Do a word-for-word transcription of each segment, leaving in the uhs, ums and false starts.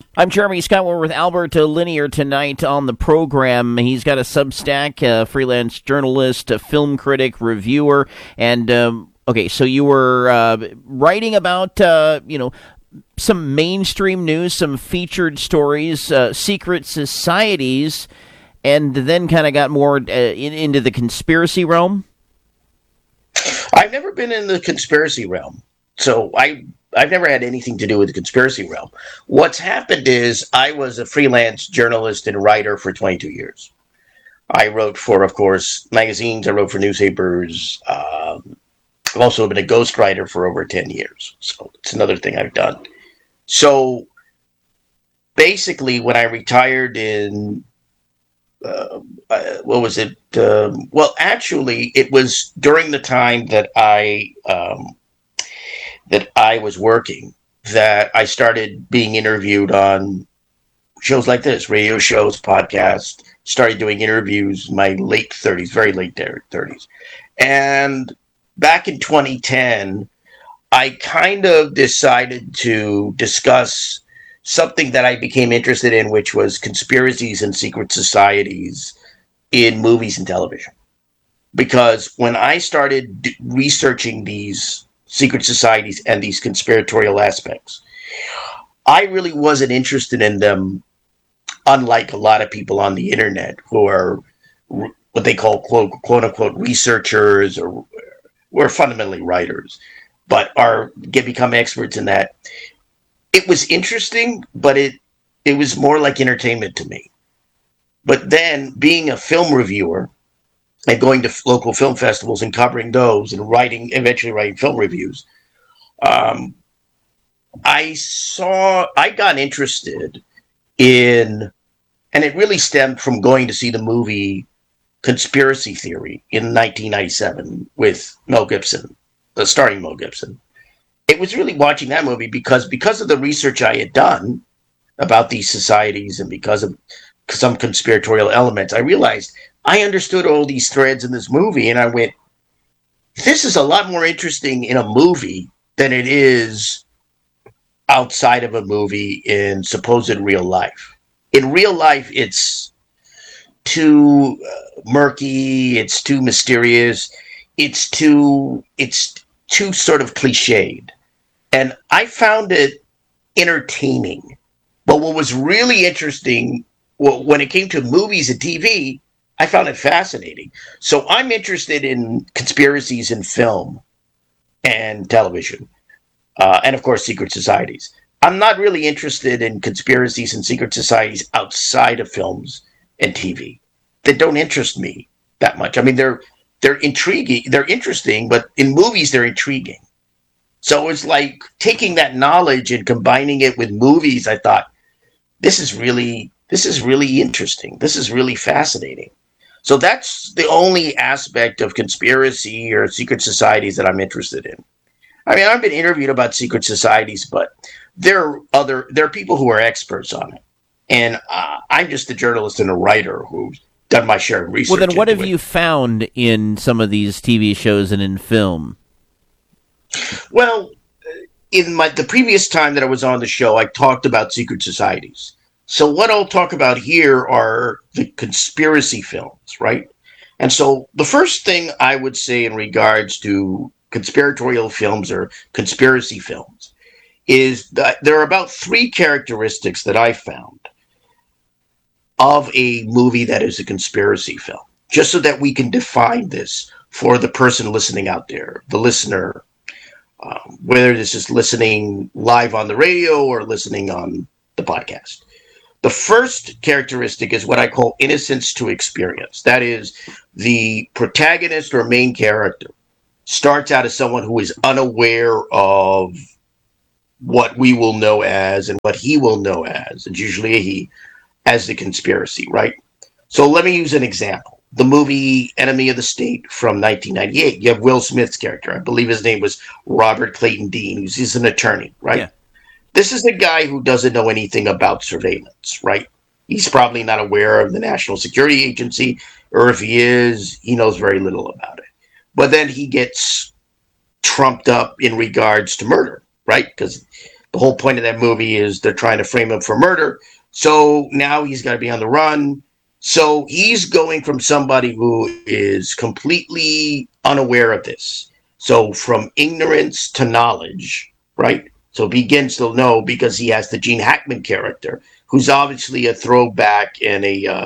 I'm Jeremy Scott. We're with Albert Linear tonight on the program. He's got a Substack, a freelance journalist, a film critic, reviewer, and um, okay, so you were uh, writing about uh, you know some mainstream news, some featured stories, uh, secret societies, and then kind of got more uh, in, into the conspiracy realm. I've never been in the conspiracy realm, so I. I've never had anything to do with the conspiracy realm. What's happened is I was a freelance journalist and writer for twenty-two years. I wrote for, of course, magazines. I wrote for newspapers. Um, I've also been a ghostwriter for over ten years. So it's another thing I've done. So basically, when I retired in, uh, uh, what was it? Um, well, actually, it was during the time that I... Um, that I was working, that I started being interviewed on shows like this, radio shows, podcasts, started doing interviews in my late thirties, very late thirties. And back in twenty ten, I kind of decided to discuss something that I became interested in, which was conspiracies and secret societies in movies and television. Because when I started d- researching these secret societies and these conspiratorial aspects, I really wasn't interested in them, unlike a lot of people on the internet who are what they call quote, quote unquote researchers, or were fundamentally writers, but are get become experts in that. It was interesting, but it it was more like entertainment to me. But then being a film reviewer and going to local film festivals and covering those and writing, eventually writing film reviews, um, I saw, I got interested in, and it really stemmed from going to see the movie Conspiracy Theory in nineteen ninety-seven with Mel Gibson, uh, starring Mel Gibson. It was really watching that movie because, because of the research I had done about these societies and because of some conspiratorial elements, I realized I understood all these threads in this movie, and I went, this is a lot more interesting in a movie than it is outside of a movie in supposed real life. In real life, it's too uh, murky, it's too mysterious, it's too, it's too sort of cliched. And I found it entertaining. But what was really interesting, well, when it came to movies and T V, I found it fascinating. So I'm interested in conspiracies in film and television, uh, and of course, secret societies. I'm not really interested in conspiracies and secret societies outside of films and T V. They don't interest me that much. I mean, they're they're intriguing, they're interesting, but in movies, they're intriguing. So it's like taking that knowledge and combining it with movies. I thought, this is really, this is really interesting. This is really fascinating. So that's the only aspect of conspiracy or secret societies that I'm interested in. I mean, I've been interviewed about secret societies, but there are other there are people who are experts on it, and uh, I'm just a journalist and a writer who's done my share of research. Well, then, what have it. you found in some of these T V shows and in film? Well, in my the previous time that I was on the show, I talked about secret societies. So what I'll talk about here are the conspiracy films, right? And so the first thing I would say in regards to conspiratorial films or conspiracy films is that there are about three characteristics that I found of a movie that is a conspiracy film, just so that we can define this for the person listening out there, the listener, um, whether this is listening live on the radio or listening on the podcast. The first characteristic is what I call innocence to experience. That is, the protagonist or main character starts out as someone who is unaware of what we will know as and what he will know as, and usually a he, as the conspiracy, right? So let me use an example. The movie Enemy of the State from nineteen ninety-eight. You have Will Smith's character. I believe his name was Robert Clayton Dean, who's he's an attorney, right? Yeah. This is a guy who doesn't know anything about surveillance, right? He's probably not aware of the National Security Agency, or if he is, he knows very little about it. But then he gets trumped up in regards to murder, right? Because The whole point of that movie is they're trying to frame him for murder. So now he's got to be on the run. So he's going from somebody who is completely unaware of this. So from ignorance to knowledge, right? So begins to know because he has the Gene Hackman character, who's obviously a throwback and a uh,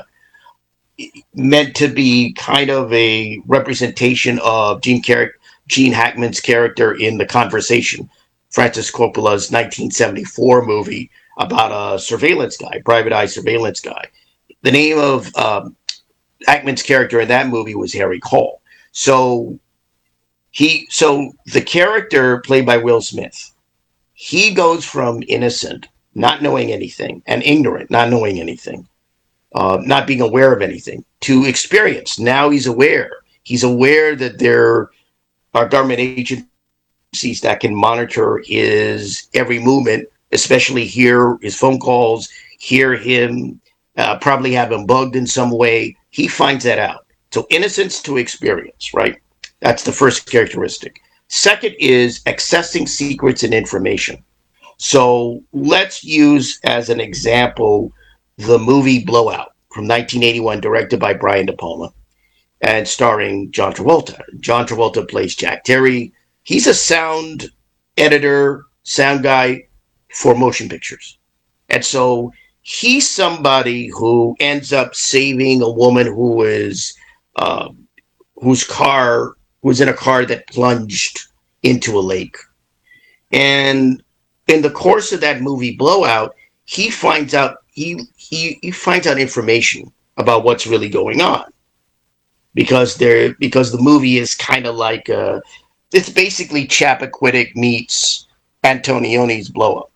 meant to be kind of a representation of Gene, Car- Gene Hackman's character in The Conversation, Francis Coppola's nineteen seventy-four movie about a surveillance guy, private eye surveillance guy. The name of um, Hackman's character in that movie was Harry Cole. So he, so the character played by Will Smith, he goes from innocent, not knowing anything, and ignorant, not knowing anything, uh, not being aware of anything, to experience. Now he's aware. He's aware that there are government agencies that can monitor his every movement, especially hear his phone calls, hear him, uh, probably have him bugged in some way. He finds that out. So innocence to experience, right? That's the first characteristic. Second is accessing secrets and information. So let's use as an example the movie Blowout from nineteen eighty-one, directed by Brian De Palma and starring John Travolta. John Travolta plays Jack Terry. He's a sound editor, sound guy for motion pictures. And so he's somebody who ends up saving a woman who is uh, whose car was in a car that plunged into a lake. And in the course of that movie Blowout, he finds out he he, he finds out information about what's really going on. Because there because the movie is kind of like uh, it's basically Chappaquiddick meets Antonioni's Blowout.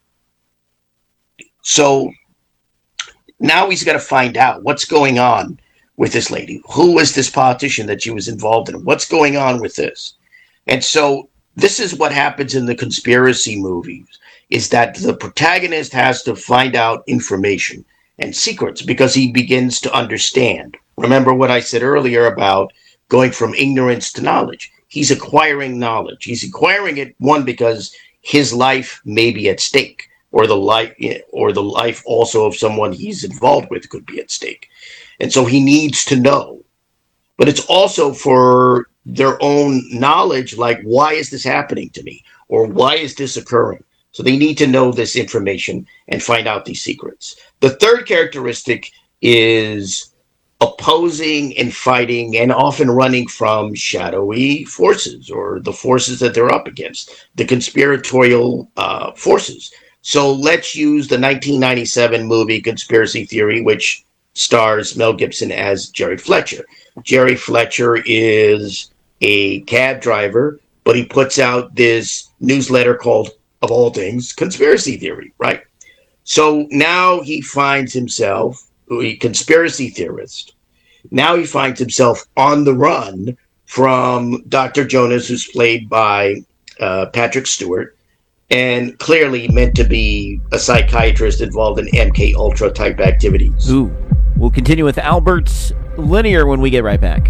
So now he's got to find out what's going on with this lady. Who was this politician that she was involved in? What's going on with this? And so this is what happens in the conspiracy movies, is that the protagonist has to find out information and secrets because he begins to understand. Remember what I said earlier about going from ignorance to knowledge. He's acquiring knowledge. He's acquiring it, one, because his life may be at stake, or the life or the life also of someone he's involved with could be at stake. And so he needs to know. But it's also for their own knowledge, like, why is this happening to me? Or why is this occurring? So they need to know this information and find out these secrets. The third characteristic is opposing and fighting and often running from shadowy forces, or the forces that they're up against, the conspiratorial uh, forces. So let's use the nineteen ninety-seven movie Conspiracy Theory, which stars Mel Gibson as Jerry Fletcher. Jerry Fletcher is a cab driver, but he puts out this newsletter called, of all things, Conspiracy Theory, right? So now he finds himself, a conspiracy theorist. Now he finds himself on the run from Doctor Jonas, who's played by uh, Patrick Stewart, and clearly meant to be a psychiatrist involved in M K Ultra type activities. Ooh. We'll continue with Albert's Linear when we get right back.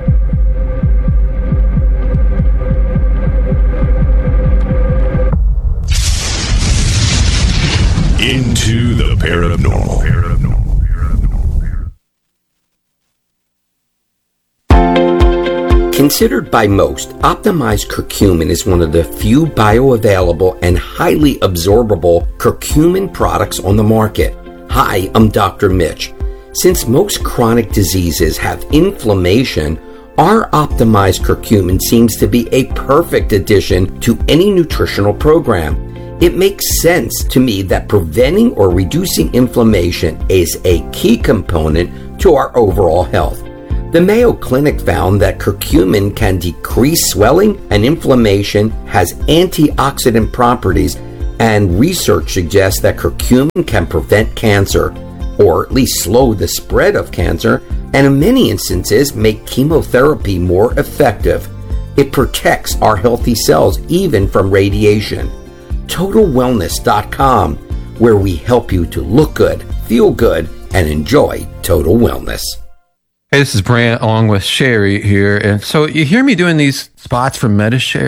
Into the paranormal. Considered by most, optimized curcumin is one of the few bioavailable and highly absorbable curcumin products on the market. Hi, I'm Doctor Mitch. Since most chronic diseases have inflammation, our optimized curcumin seems to be a perfect addition to any nutritional program. It makes sense to me that preventing or reducing inflammation is a key component to our overall health. The Mayo Clinic found that curcumin can decrease swelling and inflammation, has antioxidant properties, and research suggests that curcumin can prevent cancer, or at least slow the spread of cancer, and in many instances make chemotherapy more effective. It protects our healthy cells even from radiation. Total Wellness dot com, where we help you to look good, feel good, and enjoy total wellness. Hey, this is Brant along with Sherry here. And so you hear me doing these spots for MediShare,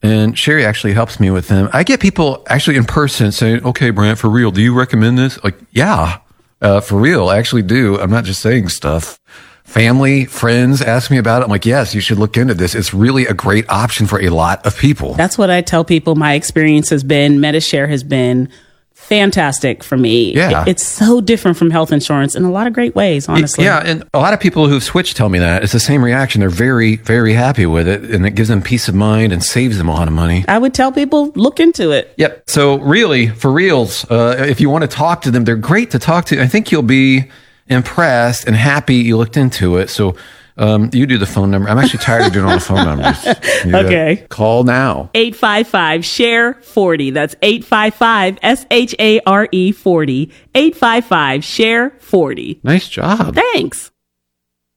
And Sherry actually helps me with them. I get people actually in person saying, okay, Brant, for real, do you recommend this? Like, yeah, uh, for real, I actually do. I'm not just saying stuff. Family, friends ask me about it. I'm like, yes, you should look into this. It's really a great option for a lot of people. That's what I tell people. My experience has been, Medi-Share has been fantastic for me. Yeah. It's so different from health insurance in a lot of great ways, honestly. Yeah, and a lot of people who've switched tell me that. It's the same reaction. They're very, very happy with it, and it gives them peace of mind and saves them a lot of money. I would tell people, look into it. Yep. So really, for reals, uh, if you want to talk to them, they're great to talk to. I think you'll be impressed and happy you looked into it. So um, you do the phone number. I'm actually tired of doing all the phone numbers. You Okay. Call now. eight five five, S H A R E, forty. That's eight five five, S H A R E, forty. eight five five, S H A R E, forty. Nice job. Thanks.